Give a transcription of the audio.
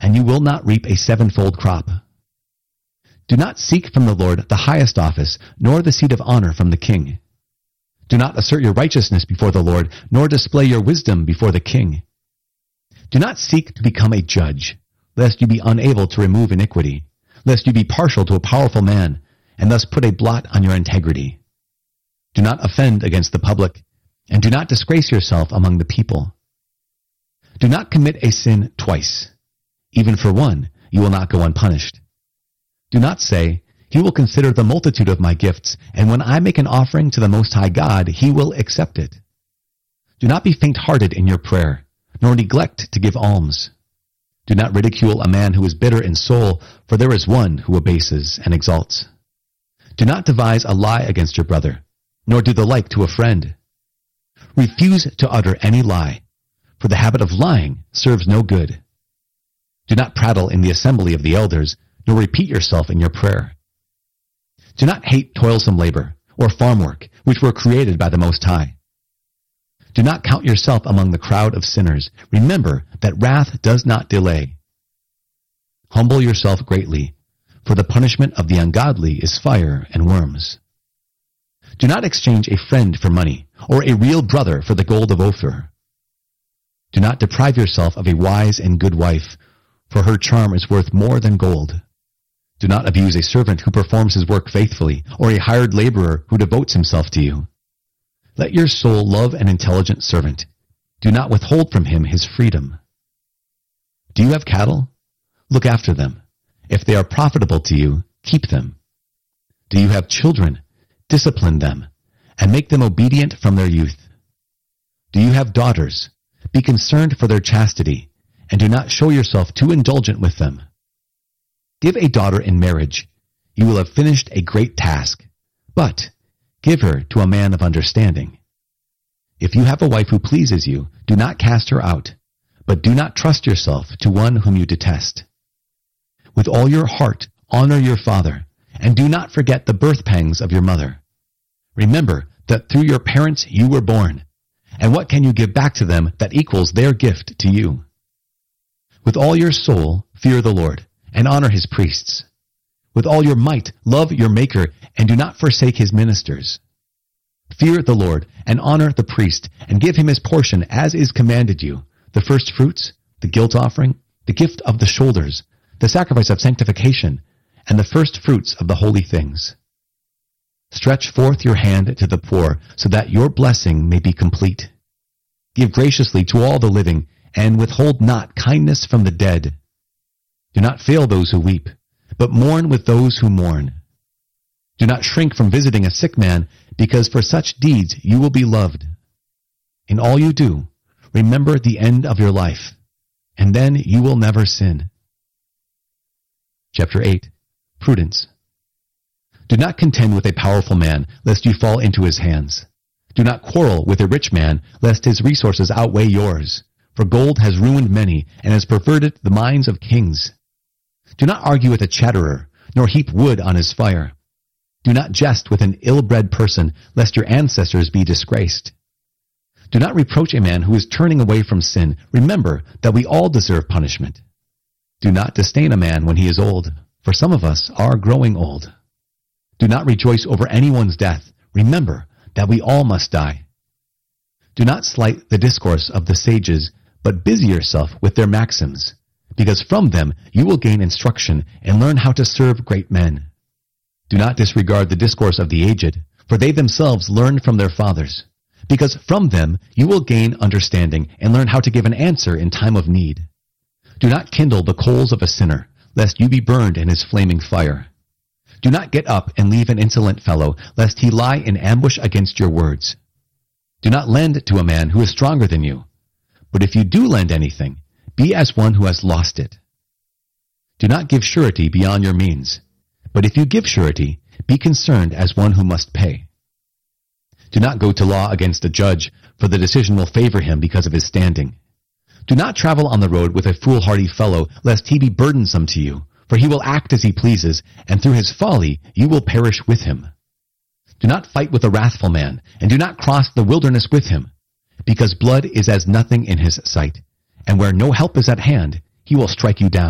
and you will not reap a sevenfold crop. Do not seek from the Lord the highest office, nor the seat of honor from the king. Do not assert your righteousness before the Lord, nor display your wisdom before the king. Do not seek to become a judge, lest you be unable to remove iniquity, lest you be partial to a powerful man, and thus put a blot on your integrity. Do not offend against the public, and do not disgrace yourself among the people. Do not commit a sin twice. Even for one, you will not go unpunished. Do not say, "He will consider the multitude of my gifts, and when I make an offering to the Most High God, He will accept it." Do not be faint-hearted in your prayer, nor neglect to give alms. Do not ridicule a man who is bitter in soul, for there is one who abases and exalts. Do not devise a lie against your brother, nor do the like to a friend. Refuse to utter any lie, for the habit of lying serves no good. Do not prattle in the assembly of the elders, nor repeat yourself in your prayer. Do not hate toilsome labor, or farm work, which were created by the Most High. Do not count yourself among the crowd of sinners. Remember that wrath does not delay. Humble yourself greatly, for the punishment of the ungodly is fire and worms. Do not exchange a friend for money, or a real brother for the gold of Ophir. Do not deprive yourself of a wise and good wife, for her charm is worth more than gold. Do not abuse a servant who performs his work faithfully, or a hired laborer who devotes himself to you. Let your soul love an intelligent servant. Do not withhold from him his freedom. Do you have cattle? Look after them. If they are profitable to you, keep them. Do you have children? Discipline them, and make them obedient from their youth. Do you have daughters? Be concerned for their chastity, and do not show yourself too indulgent with them. Give a daughter in marriage. You will have finished a great task, but give her to a man of understanding. If you have a wife who pleases you, do not cast her out, but do not trust yourself to one whom you detest. With all your heart, honor your father, and do not forget the birth pangs of your mother. Remember that through your parents you were born, and what can you give back to them that equals their gift to you? With all your soul, fear the Lord, and honor his priests. With all your might, love your Maker, and do not forsake his ministers. Fear the Lord, and honor the priest, and give him his portion as is commanded you, the first fruits, the guilt offering, the gift of the shoulders, the sacrifice of sanctification, and the first fruits of the holy things. Stretch forth your hand to the poor, so that your blessing may be complete. Give graciously to all the living, and withhold not kindness from the dead. Do not fail those who weep, but mourn with those who mourn. Do not shrink from visiting a sick man, because for such deeds you will be loved. In all you do, remember the end of your life, and then you will never sin. Chapter 8. Prudence. Do not contend with a powerful man, lest you fall into his hands. Do not quarrel with a rich man, lest his resources outweigh yours. For gold has ruined many, and has perverted the minds of kings. Do not argue with a chatterer, nor heap wood on his fire. Do not jest with an ill-bred person, lest your ancestors be disgraced. Do not reproach a man who is turning away from sin. Remember that we all deserve punishment. Do not disdain a man when he is old, for some of us are growing old. Do not rejoice over anyone's death. Remember that we all must die. Do not slight the discourse of the sages, but busy yourself with their maxims, because from them you will gain instruction and learn how to serve great men. Do not disregard the discourse of the aged, for they themselves learned from their fathers, because from them you will gain understanding and learn how to give an answer in time of need. Do not kindle the coals of a sinner, lest you be burned in his flaming fire. Do not get up and leave an insolent fellow, lest he lie in ambush against your words. Do not lend to a man who is stronger than you, but if you do lend anything, be as one who has lost it. Do not give surety beyond your means, but if you give surety, be concerned as one who must pay. Do not go to law against a judge, for the decision will favor him because of his standing. Do not travel on the road with a foolhardy fellow, lest he be burdensome to you, for he will act as he pleases, and through his folly you will perish with him. Do not fight with a wrathful man, and do not cross the wilderness with him, because blood is as nothing in his sight, and where no help is at hand, he will strike you down.